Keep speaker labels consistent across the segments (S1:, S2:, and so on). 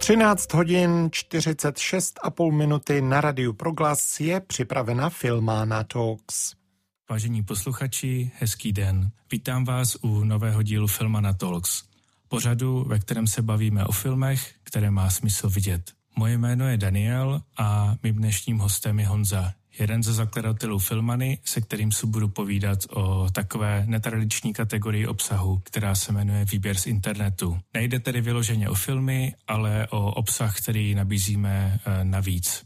S1: 13 hodin 46,5 minuty na Radiu Proglas je připravena Filmana Talks.
S2: Vážení posluchači, hezký den. Vítám vás u nového dílu Filmana Talks. Pořadu, ve kterém se bavíme o filmech, které má smysl vidět. Moje jméno je Daniel a mým dnešním hostem je Honza, jeden ze zakladatelů Filmany, se kterým si budu povídat o takové netradiční kategorii obsahu, která se jmenuje Výběr z internetu. Nejde tedy vyloženě o filmy, ale o obsah, který nabízíme navíc.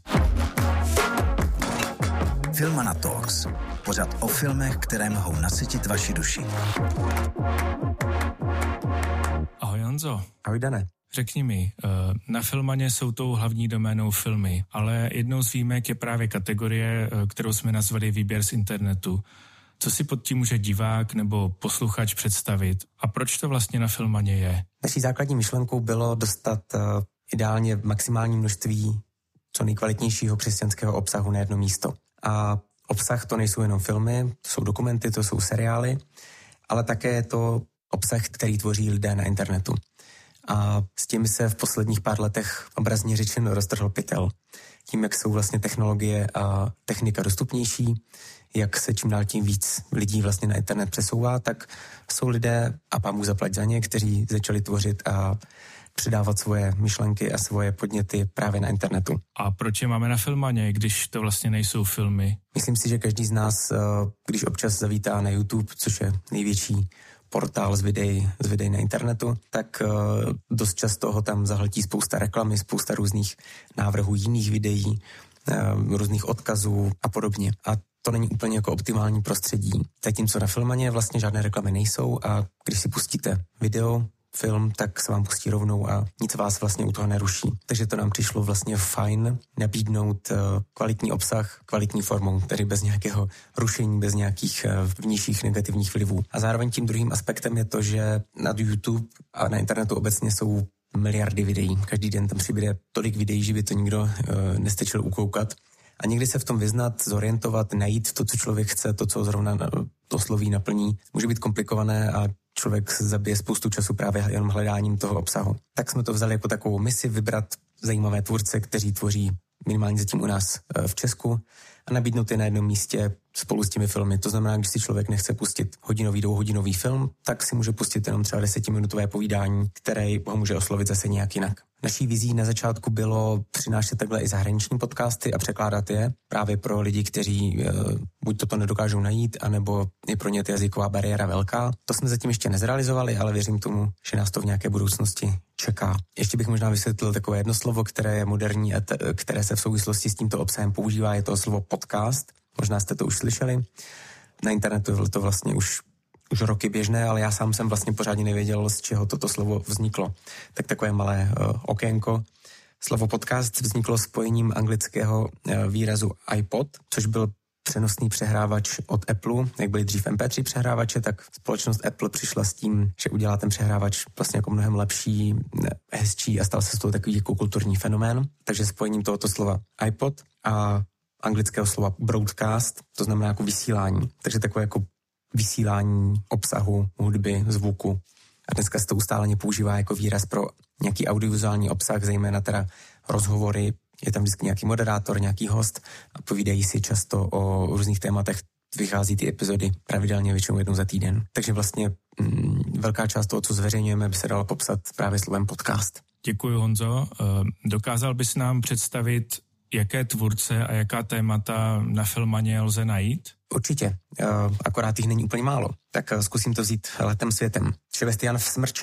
S3: Filmana Talks. Pořad o filmech, které mohou nasytit vaši duši.
S2: Ahoj Honzo.
S4: Ahoj Dane.
S2: Řekni mi, na Filmaně jsou tou hlavní doménou filmy, ale jednou z výjimek je právě kategorie, kterou jsme nazvali Výběr z internetu. Co si pod tím může divák nebo posluchač představit a proč to vlastně na Filmaně je?
S4: Naší základní myšlenkou bylo dostat ideálně maximální množství co nejkvalitnějšího křesťanského obsahu na jedno místo. A obsah to nejsou jenom filmy, to jsou dokumenty, to jsou seriály, ale také je to obsah, který tvoří lidé na internetu. A s tím se v posledních pár letech obrazně řečeno roztrhl pytel. Tím, jak jsou vlastně technologie a technika dostupnější, jak se čím dál tím víc lidí vlastně na internet přesouvá, tak jsou lidé, a pán Bůh zaplať za ně, kteří začali tvořit a předávat svoje myšlenky a svoje podněty právě na internetu.
S2: A proč je máme na Filmaně, když to vlastně nejsou filmy?
S4: Myslím si, že každý z nás, když občas zavítá na YouTube, což je největší portál z videí na internetu, tak dost často ho tam zahltí spousta reklamy, spousta různých návrhů jiných videí, různých odkazů a podobně. A to není úplně jako optimální prostředí. Zatímco na Filmaně vlastně žádné reklamy nejsou a když si pustíte video, film, tak se vám pustí rovnou a nic vás vlastně u toho neruší. Takže to nám přišlo vlastně fajn nabídnout kvalitní obsah, kvalitní formou, tedy bez nějakého rušení, bez nějakých vnějších negativních vlivů. A zároveň tím druhým aspektem je to, že na YouTube a na internetu obecně jsou miliardy videí. Každý den tam přibude tolik videí, že by to nikdo nestačil ukoukat. A někdy se v tom vyznat, zorientovat, najít to, co člověk chce, to, co zrovna osloví, naplní, může být komplikované a člověk zabije spoustu času právě jenom hledáním toho obsahu. Tak jsme to vzali jako takovou misi vybrat zajímavé tvůrce, kteří tvoří minimálně zatím u nás v Česku a nabídnout je na jednom místě spolu s těmi filmy. To znamená, když si člověk nechce pustit dvouhodinový film, tak si může pustit jenom třeba 10minutové povídání, které ho může oslovit zase nějak jinak. Naší vizí na začátku bylo přinášet takhle i zahraniční podcasty a překládat je právě pro lidi, kteří buď toto nedokážou najít, anebo je pro ně ta jazyková bariéra velká. To jsme zatím ještě nezrealizovali, ale věřím tomu, že nás to v nějaké budoucnosti čeká. Ještě bych možná vysvětlil takové jedno slovo, které je moderní a které se v souvislosti s tímto obsahem používá, je to slovo podcast. Možná jste to už slyšeli. Na internetu je to vlastně už roky běžné, ale já sám jsem vlastně pořádně nevěděl, z čeho toto slovo vzniklo. Tak takové malé okénko. Slovo podcast vzniklo spojením anglického výrazu iPod, což byl přenosný přehrávač od Apple. Jak byly dřív MP3 přehrávače, tak společnost Apple přišla s tím, že udělá ten přehrávač vlastně jako mnohem lepší, hezčí a stal se z toho takový jako kulturní fenomén. Takže spojením tohoto slova iPod a anglického slova broadcast, to znamená jako vysílání. Takže takové jako vysílání obsahu, hudby, zvuku. A dneska se to ustáleně používá jako výraz pro nějaký audiovizuální obsah, zejména teda rozhovory. Je tam vždycky nějaký moderátor, nějaký host a povídají si často o různých tématech. Vychází ty epizody pravidelně většinou jednou za týden. Takže vlastně velká část toho, co zveřejňujeme, by se dalo popsat právě slovem podcast.
S2: Děkuji, Honzo. Dokázal bys nám představit, jaké tvůrce a jaká témata na Filmaně lze najít?
S4: Určitě, akorát jich není úplně málo. Tak zkusím to vzít letem světem. Ševestián v Smrči,